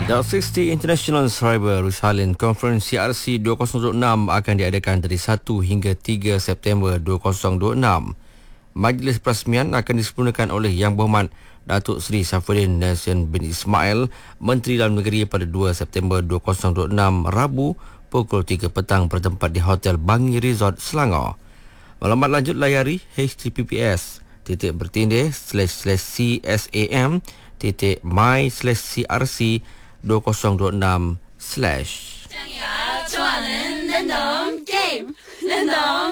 The 60 International Cyber Rusalin Conference CRC 2026 akan diadakan dari 1 hingga 3 September 2026. Majlis perasmian akan disempurnakan oleh Yang Berhormat Datuk Seri Saifuddin Nasir bin Ismail, Menteri Dalam Negeri pada 2 September 2026 Rabu pukul 3 petang bertempat di Hotel Bangi Resort, Selangor. Maklumat lanjut layari https://csam.my/crc 2026/ 正呀，做人能懂 game，能懂。